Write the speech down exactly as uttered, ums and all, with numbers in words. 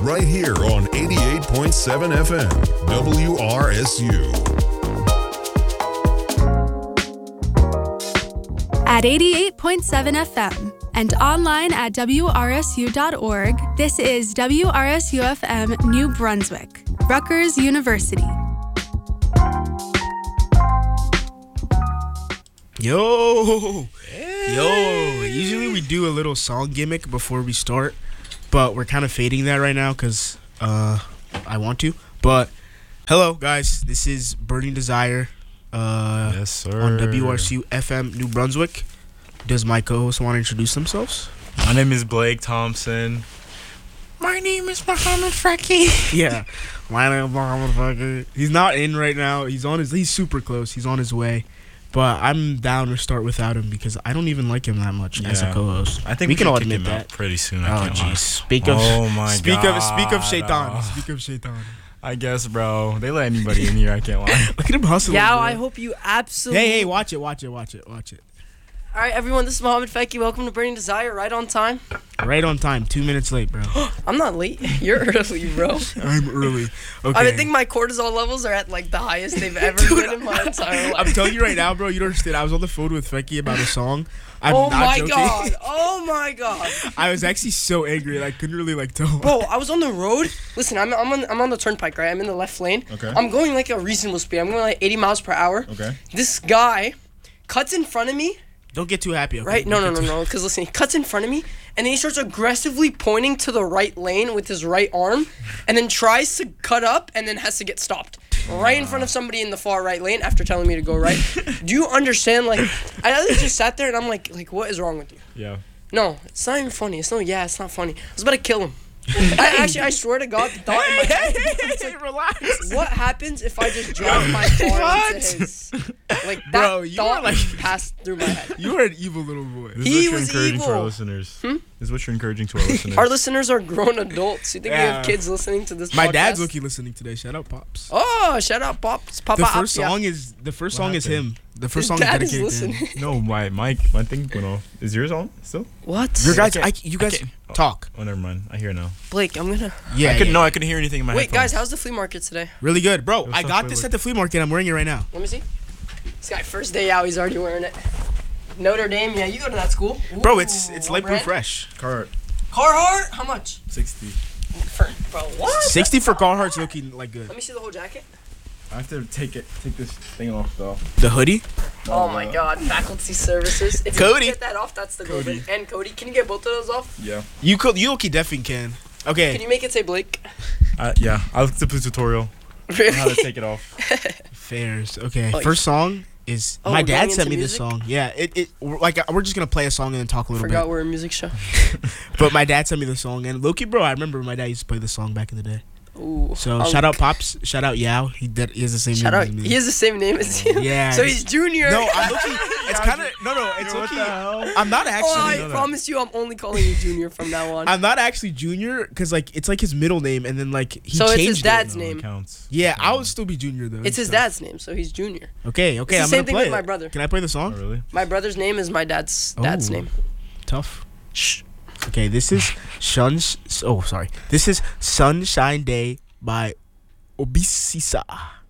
right here on eighty-eight point seven F M, W R S U. At eighty-eight point seven F M and online at W R S U dot org, this is W R S U F M New Brunswick, Rutgers University. Yo! Yo! Usually we do a little song gimmick before we start, but we're kind of fading that right now because uh, I want to. But hello, guys. This is Burning Desire. Uh, yes, sir. On W R S U F M New Brunswick. Does my co-host want to introduce themselves? My name is Blake Thompson. My name is Muhammad Faki. Yeah, my name is Muhammad Faki. He's not in right now. He's on his. He's super close. He's on his way. But I'm down to start without him because I don't even like him that much yeah. as a co-host. I think we, we can all kick admit him that out pretty soon. I oh can't jeez. Speak of. Oh my speak god. of. Speak of Shaitan. Oh. Speak of Shaitan. I guess, bro. They let anybody in here. I can't lie. Look at him hustling. Yeah, bro. I hope you absolutely. Hey, hey, watch it, watch it, watch it, watch it. All right, everyone. This is Mohammed Feki. Welcome to Burning Desire. Right on time. Right on time. Two minutes late, bro. I'm not late. You're early, bro. I'm early. Okay. I think my cortisol levels are at like the highest they've ever Dude, been in my entire life. I'm telling you right now, bro. You don't understand. I was on the phone with Feki about a song. I'm oh not my joking. god. Oh my god. I was actually so angry. And I couldn't really like tell. Bro, I was on the road. Listen, I'm I'm on I'm on the turnpike, right? I'm in the left lane. Okay. I'm going like a reasonable speed. I'm going like eighty miles per hour. Okay. This guy cuts in front of me. Don't get too happy, okay? Right? No, no, Don't no, get too- no. Because listen, he cuts in front of me, and then he starts aggressively pointing to the right lane with his right arm, and then tries to cut up, and then has to get stopped right in front of somebody in the far right lane after telling me to go right. Do you understand? Like, I just sat there, and I'm like, like, what is wrong with you? Yeah. No, it's not even funny. It's no, yeah, it's not funny. I was about to kill him. I actually, I swear to God, the thought in my head. It's like, relax. what happens if I just drive my car into his? Like that Bro, you thought are like passed through my head. You are an evil little boy. This He is what was you're encouraging to our evil. listeners. Hmm? This is what you're encouraging to our listeners. Our listeners are grown adults. You think we Yeah. have kids listening to this? My podcast? dad's looking listening today. Shout out, pops. Oh, shout out, Pops, Papa. The first Apia. song is the first What song is happened? him. The His first song dad is is dedicated to listening. him. No, my mic, my thing went off. Is yours on still? What? Your guys, I I, can't- you I guys can't- talk. Oh, never mind. I hear now. Blake, I'm gonna. Yeah, I couldn't. yeah. No, I couldn't hear anything in my Wait, headphones. guys, how's the flea market today? Really good, bro. What's I up, got Flea this Market? at the flea market. I'm wearing it right now. Let me see. This guy, first day out, he's already wearing it. Notre Dame, yeah, you go to that school. Bro, Ooh, it's it's what light blue brand? fresh. Cart Carhartt. How much? sixty. For, bro, what? Sixty for Carhartt's looking like good. Let me see the whole jacket. I have to take it, take this thing off though. The hoodie. Oh my God, faculty services. If Cody. you can get that off, that's the Cody. golden. And Cody, can you get both of those off? Yeah. You could you okay definitely can. Okay. Can you make it say Blake? Uh, yeah. I looked up the tutorial on how to Really? take it off. Fairs. Okay. Oh, First song is Oh, my we're dad going sent into me this music? song. Yeah. It it we're- like we're just gonna play a song and then talk a little Forgot bit. we're a music show. But my dad sent me the song and Loki, bro. I remember my dad used to play this song back in the day. Ooh. So Unk. shout out Pops. Shout out Yao. He did, he has the same Shout name out. as me. He has the same name as you. Yeah. So he's junior. No, I'm looking. It's kind of no, no. It's Yo, what looking. the hell? I'm not actually. Oh, I no, no. promise you, I'm only calling you junior from now on. I'm not actually junior because like it's like his middle name and then like he So it's changed his it. dad's No, it name. counts. Yeah, I would still be junior though. It's his so- dad's name, so he's junior. Okay, okay. It's the I'm same gonna thing play with it. my brother. Can I play the Oh song? really? My brother's name is my dad's dad's Oh. name. Tough. Shh. Okay, this is Shun. Oh, sorry. This is Sunshine Day by Obisisa.